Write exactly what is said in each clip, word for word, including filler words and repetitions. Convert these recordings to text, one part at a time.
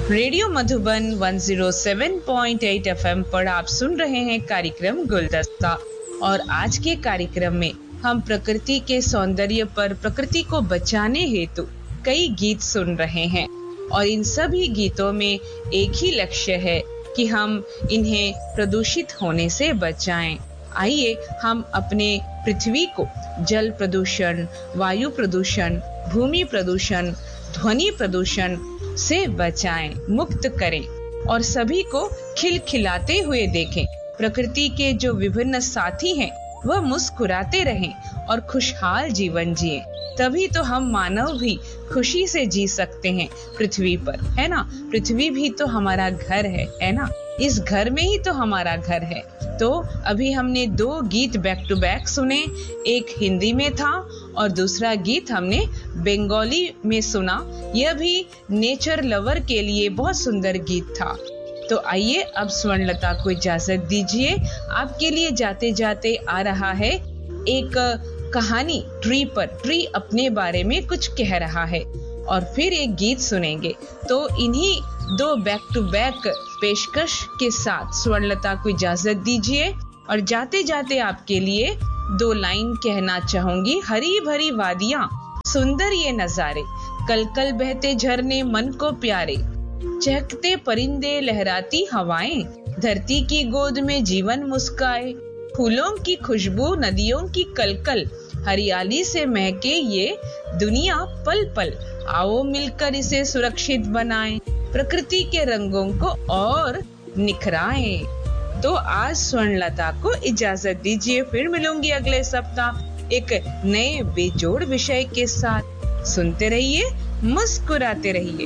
Radio Madhuban एक सौ सात पॉइंट आठ एफएम पर आप सुन रहे हैं कार्यक्रम गुलदस्ता। और आज के कार्यक्रम में हम प्रकृति के सौंदर्य पर प्रकृति को बचाने हेतु कई गीत सुन रहे हैं और इन सभी गीतों में एक ही लक्ष्य है कि हम इन्हें प्रदूषित होने से बचाएं। आइए हम अपने पृथ्वी को जल प्रदूषण, वायु प्रदूषण, भूमि प्रदूषण, ध्वनि प्रदूषण से बचाएं, मुक्त करें और सभी को खिलखिलाते हुए देखें। प्रकृति के जो विभिन्न साथी हैं वह मुस्कुराते रहें और खुशहाल जीवन जिएं। तभी तो हम मानव भी खुशी से जी सकते हैं पृथ्वी पर, है ना। पृथ्वी भी तो हमारा घर है, है ना। इस घर में ही तो हमारा घर है। तो अभी हमने दो गीत बैक टू बैक सुने, एक हिंदी में था और दूसरा गीत हमने बंगाली में सुना। यह भी नेचर लवर के लिए बहुत सुंदर गीत था। तो आइए अब स्वर्णलता को इजाजत दीजिए। आपके लिए जाते जाते आ रहा है एक कहानी ट्री पर। ट्री अपने बारे में कुछ कह रहा है और फिर एक गीत सुनेंगे। तो इन्हीं दो बैक टू बैक पेशकश के साथ स्वर्णलता को इजाजत दीजिए और जाते जाते आपके लिए दो लाइन कहना चाहूंगी। हरी भरी वादियां, सुंदर ये नजारे, कल कल बहते झरने मन को प्यारे, चहकते परिंदे, लहराती हवाएं, धरती की गोद में जीवन मुस्काए, फूलों की खुशबू, नदियों की कलकल, हरियाली से महके ये दुनिया पल पल, आओ मिलकर इसे सुरक्षित बनाएं, प्रकृति के रंगों को और निखराएं। तो आज स्वर्णलता को इजाजत दीजिए, फिर मिलूंगी अगले सप्ताह एक नए बेजोड़ विषय के साथ। सुनते रहिए, मुस्कुराते रहिए।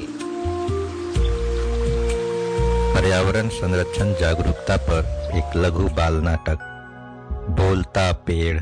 पर्यावरण संरक्षण जागरूकता पर एक लघु बाल नाटक, बोलता पेड़।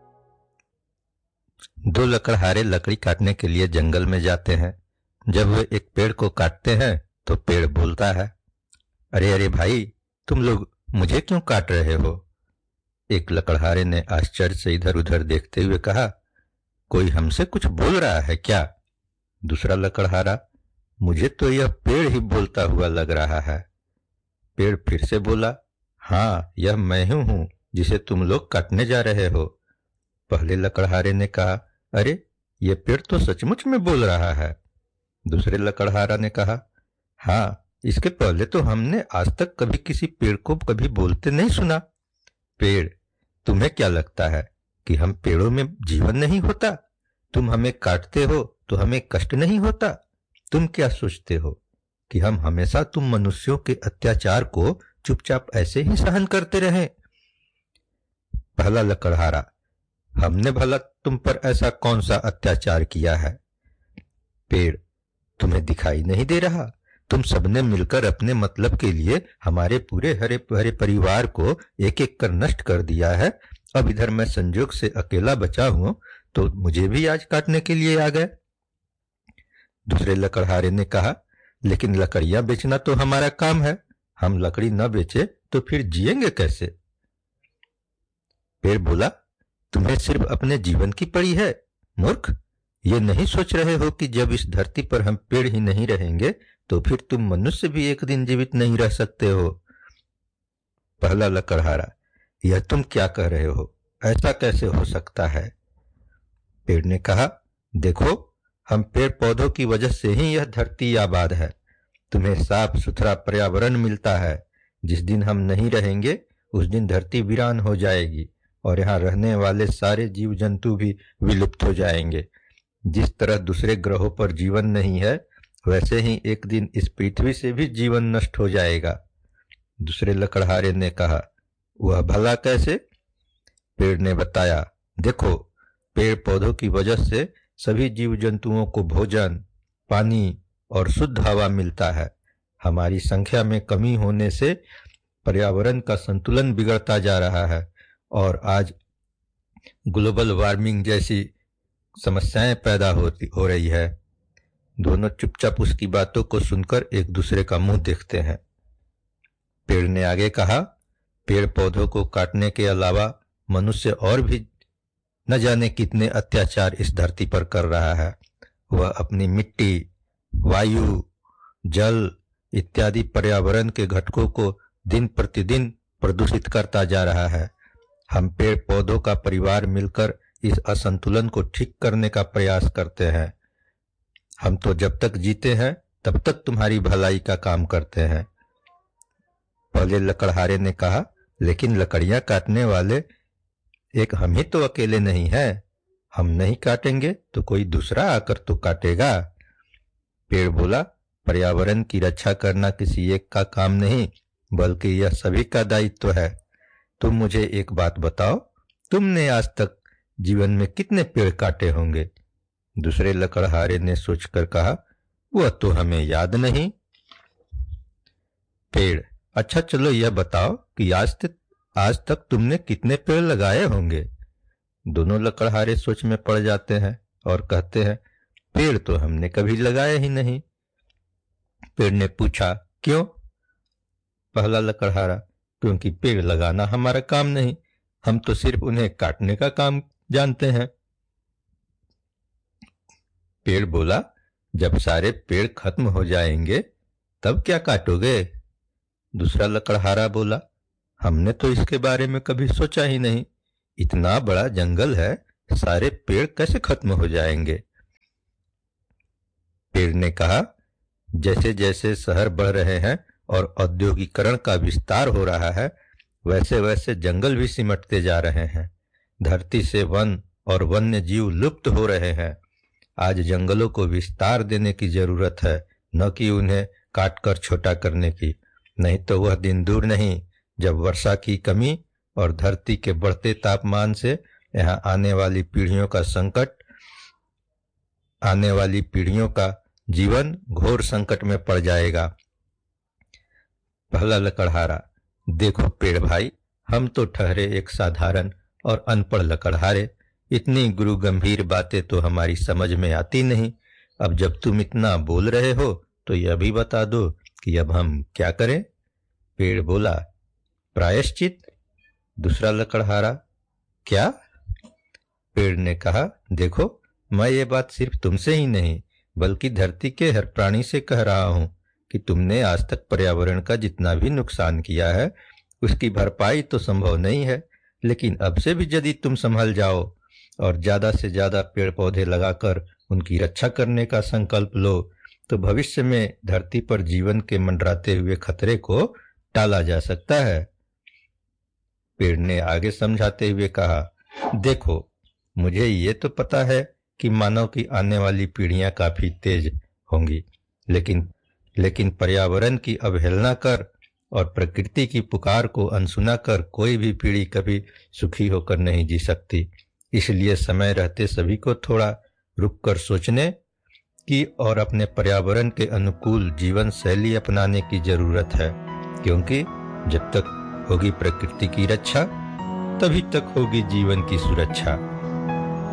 दो लकड़हारे लकड़ी काटने के लिए जंगल में जाते हैं। जब वे एक पेड़ को काटते हैं तो पेड़ बोलता है, अरे अरे भाई, तुम लोग मुझे क्यों काट रहे हो? एक लकड़हारे ने आश्चर्य से इधर उधर देखते हुए कहा, कोई हमसे कुछ बोल रहा है क्या? दूसरा लकड़हारा, मुझे तो यह पेड़ ही बोलता हुआ लग रहा है। पेड़ फिर से बोला, हाँ, यह मैं ही हूं जिसे तुम लोग काटने जा रहे हो। पहले लकड़हारे ने कहा, अरे यह पेड़ तो सचमुच में बोल रहा है। दूसरे लकड़हारा ने कहा, हाँ, इसके पहले तो हमने आज तक कभी किसी पेड़ को कभी बोलते नहीं सुना। पेड़, तुम्हें क्या लगता है कि हम पेड़ों में जीवन नहीं होता? तुम हमें काटते हो तो हमें कष्ट नहीं होता? तुम क्या सोचते हो कि हम हमेशा तुम मनुष्यों के अत्याचार को चुपचाप ऐसे ही सहन करते रहें? पहला लकड़हारा, हमने भला तुम पर ऐसा कौन सा अत्याचार किया है? पेड़, तुम्हें दिखाई नहीं दे रहा? तुम सबने मिलकर अपने मतलब के लिए हमारे पूरे हरे भरे परिवार को एक एक कर नष्ट कर दिया है। अब इधर मैं संजोग से अकेला बचा हूं तो मुझे भी आज काटने के लिए आ गए। दूसरे लकड़हारे ने कहा, लेकिन लकड़ियां बेचना तो हमारा काम है। हम लकड़ी न बेचे तो फिर जिएंगे कैसे? पेड़ बोला, तुम्हें सिर्फ अपने जीवन की पड़ी है, मूर्ख। ये नहीं सोच रहे हो कि जब इस धरती पर हम पेड़ ही नहीं रहेंगे तो फिर तुम मनुष्य भी एक दिन जीवित नहीं रह सकते हो। पहला लकड़हारा, यह तुम क्या कह रहे हो? ऐसा कैसे हो सकता है? पेड़ ने कहा, देखो, हम पेड़ पौधों की वजह से ही यह धरती आबाद है। तुम्हें साफ सुथरा पर्यावरण मिलता है। जिस दिन हम नहीं रहेंगे उस दिन धरती वीरान हो जाएगी और यहाँ रहने वाले सारे जीव जंतु भी विलुप्त हो जाएंगे। जिस तरह दूसरे ग्रहों पर जीवन नहीं है, वैसे ही एक दिन इस पृथ्वी से भी जीवन नष्ट हो जाएगा। दूसरे लकड़हारे ने कहा, वह भला कैसे? पेड़ ने बताया, देखो, पेड़ पौधों की वजह से सभी जीव जंतुओं को भोजन, पानी और शुद्ध हवा मिलता है। हमारी संख्या में कमी होने से पर्यावरण का संतुलन बिगड़ता जा रहा है और आज ग्लोबल वार्मिंग जैसी समस्याएं पैदा होती हो रही है। दोनों चुपचाप उसकी बातों को सुनकर एक दूसरे का मुंह देखते हैं। पेड़ ने आगे कहा, पेड़ पौधों को काटने के अलावा मनुष्य और भी न जाने कितने अत्याचार इस धरती पर कर रहा है। वह अपनी मिट्टी, वायु, जल इत्यादि पर्यावरण के घटकों को दिन प्रतिदिन प्रदूषित करता जा रहा है। हम पेड़ पौधों का परिवार मिलकर इस असंतुलन को ठीक करने का प्रयास करते हैं। हम तो जब तक जीते हैं तब तक तुम्हारी भलाई का काम करते हैं। पहले लकड़हारे ने कहा, लेकिन लकड़ियां काटने वाले एक हम ही तो अकेले नहीं हैं। हम नहीं काटेंगे तो कोई दूसरा आकर तो काटेगा। पेड़ बोला, पर्यावरण की रक्षा करना किसी एक का काम नहीं, बल्कि यह सभी का दायित्व है। तुम मुझे एक बात बताओ, तुमने आज तक जीवन में कितने पेड़ काटे होंगे? दूसरे लकड़हारे ने सोचकर कहा, वह तो हमें याद नहीं। पेड़, अच्छा चलो यह बताओ कि आज तक आज तक तुमने कितने पेड़ लगाए होंगे? दोनों लकड़हारे सोच में पड़ जाते हैं और कहते हैं, पेड़ तो हमने कभी लगाए ही नहीं। पेड़ ने पूछा, क्यों? पहला लकड़हारा, क्योंकि पेड़ लगाना हमारा काम नहीं, हम तो सिर्फ उन्हें काटने का काम जानते हैं। पेड़ बोला, जब सारे पेड़ खत्म हो जाएंगे तब क्या काटोगे? दूसरा लकड़हारा बोला, हमने तो इसके बारे में कभी सोचा ही नहीं। इतना बड़ा जंगल है, सारे पेड़ कैसे खत्म हो जाएंगे? पेड़ ने कहा, जैसे जैसे शहर बढ़ रहे हैं और औद्योगिकरण का विस्तार हो रहा है, वैसे वैसे जंगल भी सिमटते जा रहे हैं। धरती से वन और वन्य जीव लुप्त हो रहे हैं। आज जंगलों को विस्तार देने की जरूरत है, न कि उन्हें काटकर छोटा करने की। नहीं तो वह दिन दूर नहीं जब वर्षा की कमी और धरती के बढ़ते तापमान से यहाँ आने वाली पीढ़ियों का संकट आने वाली पीढ़ियों का जीवन घोर संकट में पड़ जाएगा। पहला लकड़हारा, देखो पेड़ भाई, हम तो ठहरे एक साधारण और अनपढ़ लकड़हारे, इतनी गुरु गंभीर बातें तो हमारी समझ में आती नहीं। अब जब तुम इतना बोल रहे हो तो यह भी बता दो कि अब हम क्या करें? पेड़ बोला, प्रायश्चित। दूसरा लकड़हारा, क्या? पेड़ ने कहा, देखो मैं ये बात सिर्फ तुमसे ही नहीं बल्कि धरती के हर प्राणी से कह रहा हूं कि तुमने आज तक पर्यावरण का जितना भी नुकसान किया है उसकी भरपाई तो संभव नहीं है, लेकिन अब से भी यदि तुम संभल जाओ और ज्यादा से ज्यादा पेड़ पौधे लगाकर उनकी रक्षा करने का संकल्प लो तो भविष्य में धरती पर जीवन के मंडराते हुए खतरे को टाला जा सकता है। पेड़ ने आगे समझाते हुए कहा, देखो मुझे ये तो पता है कि मानव की आने वाली पीढ़ियां काफी तेज होंगी, लेकिन लेकिन पर्यावरण की अवहेलना कर और प्रकृति की पुकार को अनसुना कर कोई भी पीढ़ी कभी सुखी होकर नहीं जी सकती। इसलिए समय रहते सभी को थोड़ा रुककर सोचने की और अपने पर्यावरण के अनुकूल जीवन शैली अपनाने की जरूरत है, क्योंकि जब तक होगी प्रकृति की रक्षा तभी तक होगी जीवन की सुरक्षा।